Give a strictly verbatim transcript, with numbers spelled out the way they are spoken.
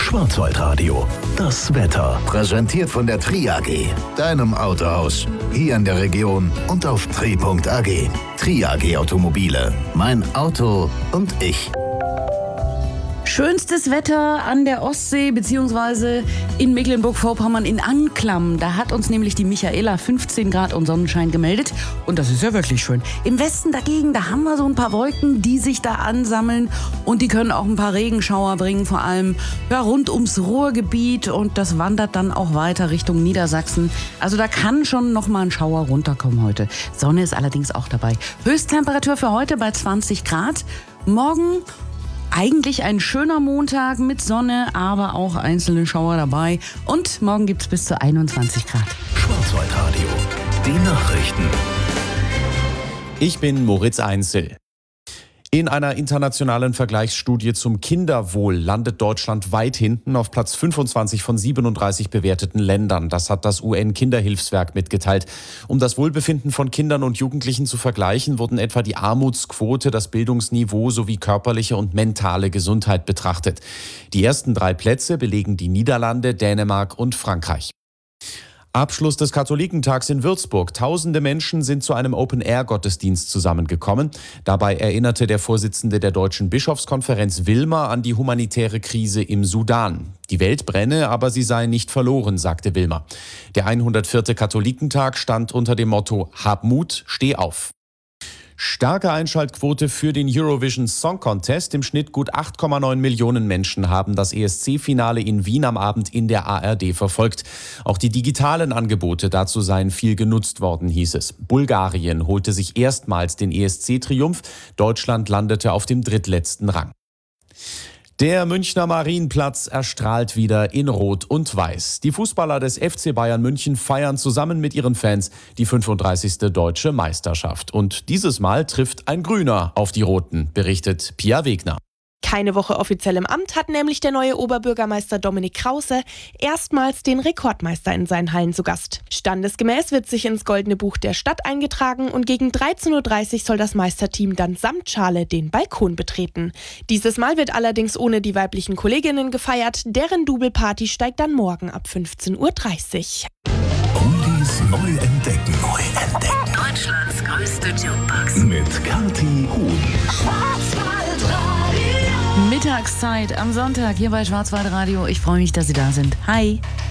Schwarzwaldradio, das Wetter. Präsentiert von der Tri A G, deinem Autohaus. Hier in der Region und auf tri punkt a g. Tri A G Automobile. Mein Auto und ich. Schönstes Wetter an der Ostsee bzw. in Mecklenburg-Vorpommern in Anklam. Da hat uns nämlich die Michaela fünfzehn Grad und Sonnenschein gemeldet. Und das ist ja wirklich schön. Im Westen dagegen, da haben wir so ein paar Wolken, die sich da ansammeln. Und die können auch ein paar Regenschauer bringen, vor allem ja, rund ums Ruhrgebiet. Und das wandert dann auch weiter Richtung Niedersachsen. Also da kann schon noch mal ein Schauer runterkommen heute. Sonne ist allerdings auch dabei. Höchsttemperatur für heute bei zwanzig Grad. Morgen eigentlich ein schöner Montag mit Sonne, aber auch einzelne Schauer dabei. Und morgen gibt es bis zu einundzwanzig Grad. Schwarzwaldradio, die Nachrichten. Ich bin Moritz Einzel. In einer internationalen Vergleichsstudie zum Kinderwohl landet Deutschland weit hinten auf Platz fünfundzwanzig von siebenunddreißig bewerteten Ländern. Das hat das U N-Kinderhilfswerk mitgeteilt. Um das Wohlbefinden von Kindern und Jugendlichen zu vergleichen, wurden etwa die Armutsquote, das Bildungsniveau sowie körperliche und mentale Gesundheit betrachtet. Die ersten drei Plätze belegen die Niederlande, Dänemark und Frankreich. Abschluss des Katholikentags in Würzburg. Tausende Menschen sind zu einem Open-Air-Gottesdienst zusammengekommen. Dabei erinnerte der Vorsitzende der Deutschen Bischofskonferenz Wilmer an die humanitäre Krise im Sudan. Die Welt brenne, aber sie sei nicht verloren, sagte Wilmer. Der hundertvierte Katholikentag stand unter dem Motto Hab Mut, steh auf. Starke Einschaltquote für den Eurovision Song Contest. Im Schnitt gut acht Komma neun Millionen Menschen haben das E S C-Finale in Wien am Abend in der A R D verfolgt. Auch die digitalen Angebote dazu seien viel genutzt worden, hieß es. Bulgarien holte sich erstmals den E S C-Triumph. Deutschland landete auf dem drittletzten Rang. Der Münchner Marienplatz erstrahlt wieder in Rot und Weiß. Die Fußballer des F C Bayern München feiern zusammen mit ihren Fans die fünfunddreißigste deutsche Meisterschaft. Und dieses Mal trifft ein Grüner auf die Roten, berichtet Pia Wegner. Keine Woche offiziell im Amt hat nämlich der neue Oberbürgermeister Dominik Krause erstmals den Rekordmeister in seinen Hallen zu Gast. Standesgemäß wird sich ins Goldene Buch der Stadt eingetragen und gegen dreizehn Uhr dreißig soll das Meisterteam dann samt Schale den Balkon betreten. Dieses Mal wird allerdings ohne die weiblichen Kolleginnen gefeiert. Deren Double-Party steigt dann morgen ab fünfzehn Uhr dreißig. Oldies neu entdecken. Neu entdecken. Deutschlands größte Jukebox. Mit Kathi Huhn. Mittagszeit am Sonntag hier bei Schwarzwaldradio. Ich freue mich, dass Sie da sind. Hi.